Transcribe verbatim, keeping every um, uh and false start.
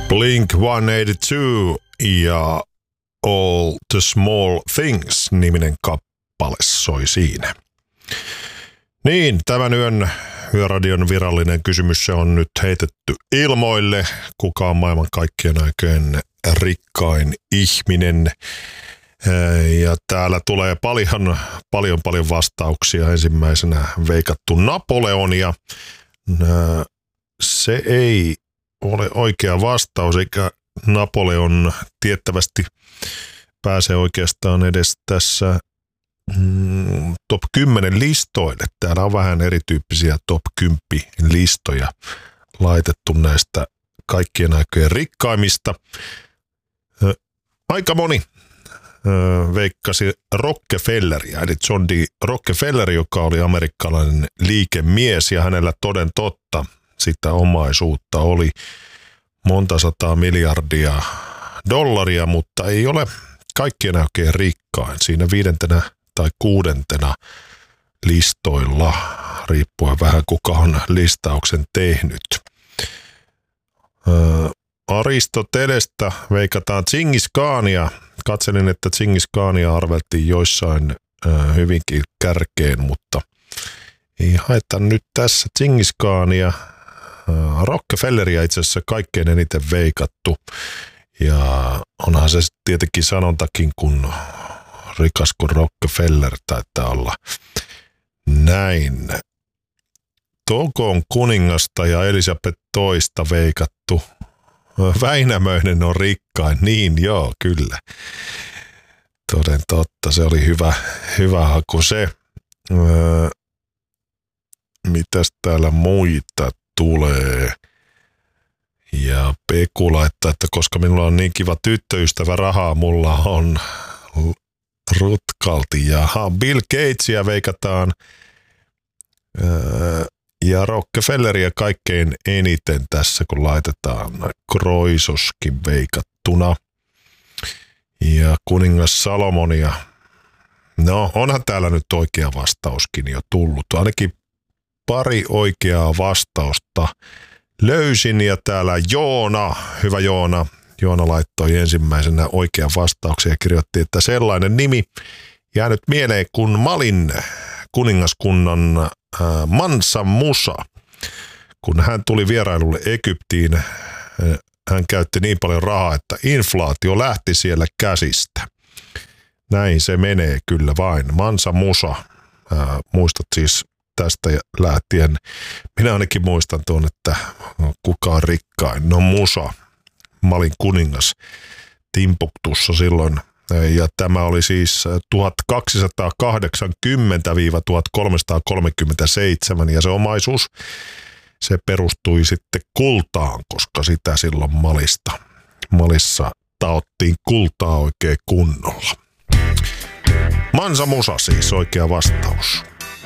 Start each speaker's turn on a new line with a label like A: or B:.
A: Blink sata kahdeksankymmentäkaksi ja All the Small Things-niminen kappale soi siinä. Niin, tämän yön Yöradion virallinen kysymys se on nyt heitetty ilmoille. Kuka on maailman kaikkien aikojen rikkain ihminen? Ja täällä tulee paljon, paljon, paljon vastauksia. Ensimmäisenä veikattu Napoleon ja se ei ole oikea vastaus, eikä Napoleon tiettävästi pääse oikeastaan edes tässä mm, top kymmenen listoille. Täällä on vähän erityyppisiä top kymmenen listoja laitettu näistä kaikkien aikojen rikkaimmista. Aika moni veikkasi Rockefelleria, eli John D. Rockefeller, joka oli amerikkalainen liikemies ja hänellä toden totta sitä omaisuutta oli monta sataa miljardia dollaria, mutta ei ole kaikkien oikein rikkain. Siinä viidentenä tai kuudentena listoilla, riippuen vähän kuka on listauksen tehnyt. Aristotelestä veikataan Džingis Khania. Katselin, että Džingis Khania arveltiin joissain hyvinkin kärkeen, mutta ei haeta nyt tässä Džingis Khania. Rockefelleria itse asiassa kaikkein eniten veikattu. Ja onhan se tietenkin sanontakin, kun rikas kuin Rockefeller taitaa olla näin. Togon kuningasta ja Elisabeth toista veikattu. Väinämöinen on rikkain. Niin, joo, kyllä. Toden totta, se oli hyvä, hyvä haku se. Öö, mitäs täällä muita tulee? Ja Peku laittaa, että koska minulla on niin kiva tyttöystävä, rahaa mulla on rutkalti. Jaha, Bill Gatesia veikataan. Öö, ja Rockefelleria kaikkein eniten tässä, kun laitetaan Kroisoskin veikattuna. Ja kuningas Salomonia. No, onhan täällä nyt oikea vastauskin jo tullut. Ainakin pari oikeaa vastausta löysin ja täällä Joona, hyvä Joona. Joona laittoi ensimmäisenä oikean vastauksen ja kirjoitti, että sellainen nimi jäänyt mieleen kuin Malin kuningaskunnan äh, Mansa Musa. Kun hän tuli vierailulle Egyptiin, äh, hän käytti niin paljon rahaa, että inflaatio lähti siellä käsistä. Näin se menee kyllä vain. Mansa Musa, äh, muistat siis tästä lähtien. Minä ainakin muistan tuon, että kuka on rikkain. No Musa, Malin kuningas Timbuktussa silloin. Ja tämä oli siis tuhatkaksisataakahdeksankymmentä tuhatkolmesataakolmekymmentäseitsemän ja se omaisuus, se perustui sitten kultaan, koska sitä silloin Malista, Malissa taottiin kultaa oikein kunnolla. Mansa Musa siis oikea vastaus.